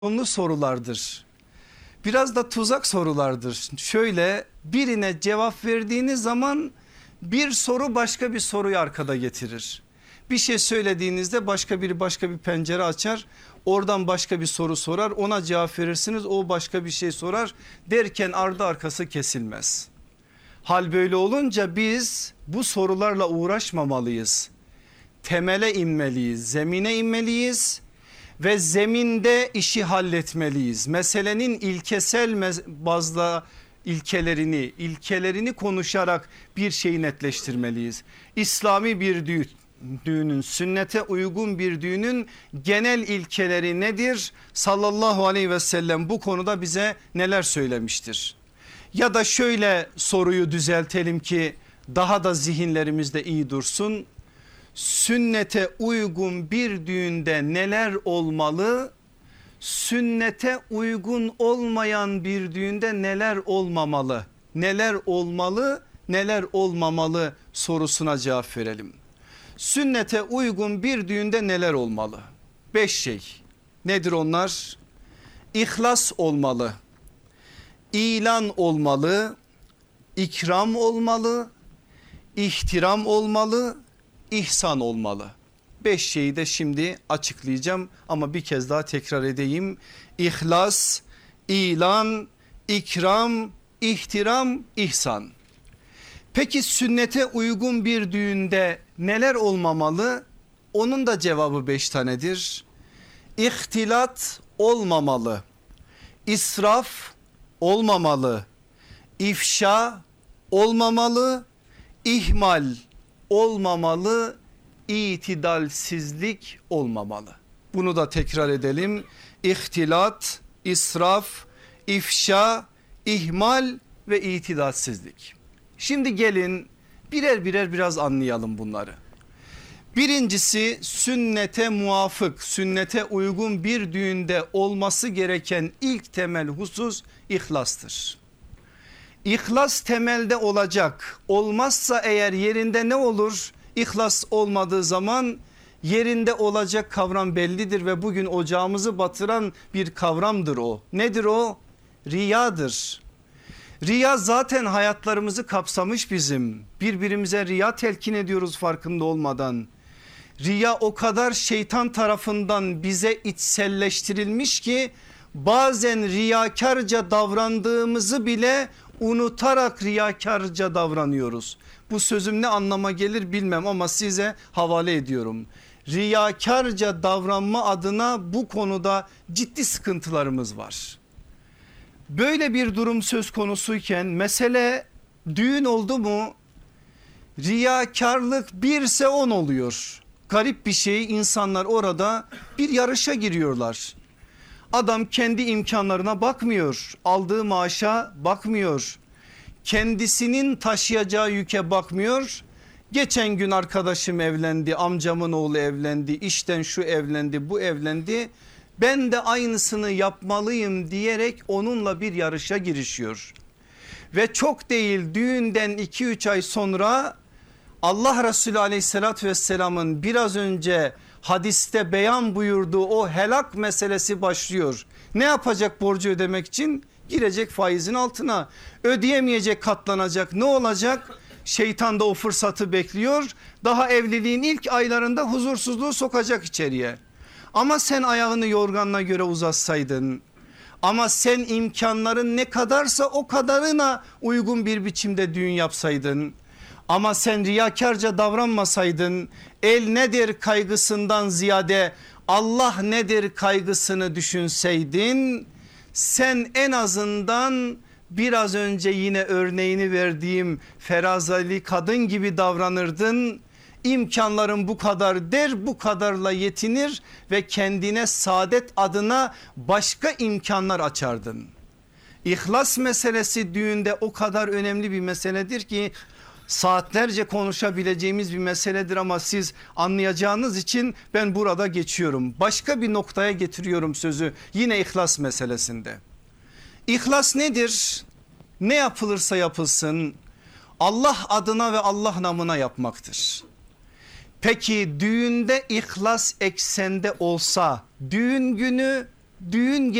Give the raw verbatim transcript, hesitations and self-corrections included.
Onlu sorulardır. Biraz da tuzak sorulardır. Şöyle, birine cevap verdiğiniz zaman bir soru başka bir soruyu arkada getirir. Bir şey söylediğinizde başka biri başka bir pencere açar. Oradan başka bir soru sorar, ona cevap verirsiniz, o başka bir şey sorar derken ardı arkası kesilmez. Hal böyle olunca biz bu sorularla uğraşmamalıyız. Temele inmeliyiz, zemine inmeliyiz ve zeminde işi halletmeliyiz. Meselenin ilkesel bazda ilkelerini, ilkelerini konuşarak bir şeyi netleştirmeliyiz. İslami bir düğün, düğünün, sünnete uygun bir düğünün genel ilkeleri nedir? Sallallahu aleyhi ve sellem bu konuda bize neler söylemiştir? Ya da şöyle soruyu düzeltelim ki daha da zihinlerimizde iyi dursun. Sünnete uygun bir düğünde neler olmalı? Sünnete uygun olmayan bir düğünde neler olmamalı? Neler olmalı, neler olmamalı sorusuna cevap verelim. Sünnete uygun bir düğünde neler olmalı? Beş şey. Nedir onlar? İhlas olmalı, ilan olmalı, ikram olmalı, ihtiram olmalı, İhsan olmalı. Beş şeyi de şimdi açıklayacağım ama bir kez daha tekrar edeyim. İhlas, ilan, ikram, ihtiram, ihsan. Peki sünnete uygun bir düğünde neler olmamalı? Onun da cevabı beş tanedir. İhtilat olmamalı, israf olmamalı, ifşa olmamalı, ihmal olmamalı, itidalsizlik olmamalı. Bunu da tekrar edelim. İhtilat, israf, ifşa, ihmal ve itidalsizlik. Şimdi gelin birer birer biraz anlayalım bunları. Birincisi, sünnete muvafık, sünnete uygun bir düğünde olması gereken ilk temel husus ihlastır. İhlas temelde olacak. Olmazsa eğer yerinde ne olur? İhlas olmadığı zaman yerinde olacak kavram bellidir ve bugün ocağımızı batıran bir kavramdır o. Nedir o? Riyadır. Riya zaten hayatlarımızı kapsamış bizim. Birbirimize riya telkin ediyoruz farkında olmadan. Riya o kadar şeytan tarafından bize içselleştirilmiş ki bazen riyakarca davrandığımızı bile unutarak riyakarca davranıyoruz. Bu sözüm ne anlama gelir bilmem ama size havale ediyorum. Riyakarca davranma adına bu konuda ciddi sıkıntılarımız var. Böyle bir durum söz konusuyken mesele düğün oldu mu riyakarlık birse on oluyor. Garip bir şey, insanlar orada bir yarışa giriyorlar. Adam kendi imkanlarına bakmıyor, aldığı maaşa bakmıyor, kendisinin taşıyacağı yüke bakmıyor. Geçen gün arkadaşım evlendi, amcamın oğlu evlendi, işten şu evlendi, bu evlendi. Ben de aynısını yapmalıyım diyerek onunla bir yarışa girişiyor. Ve çok değil düğünden iki üç ay sonra Allah Resulü aleyhissalatü vesselamın biraz önce hadiste beyan buyurduğu o helak meselesi başlıyor. Ne yapacak borcu ödemek için? Girecek faizin altına, ödeyemeyecek, katlanacak. Ne olacak? Şeytan da o fırsatı bekliyor. Daha evliliğin ilk aylarında huzursuzluğu sokacak içeriye. Ama sen ayağını yorganına göre uzatsaydın, ama sen imkanların ne kadarsa o kadarına uygun bir biçimde düğün yapsaydın, ama sen riyakarca davranmasaydın, el nedir kaygısından ziyade Allah nedir kaygısını düşünseydin, sen en azından biraz önce yine örneğini verdiğim ferazeli kadın gibi davranırdın. İmkanların bu kadar der, bu kadarla yetinir ve kendine saadet adına başka imkanlar açardın. İhlas meselesi düğünde o kadar önemli bir meseledir ki saatlerce konuşabileceğimiz bir meseledir ama siz anlayacağınız için ben burada geçiyorum. Başka bir noktaya getiriyorum sözü yine ihlas meselesinde. İhlas nedir? Ne yapılırsa yapılsın Allah adına ve Allah namına yapmaktır. Peki düğünde ihlas eksende olsa düğün günü düğün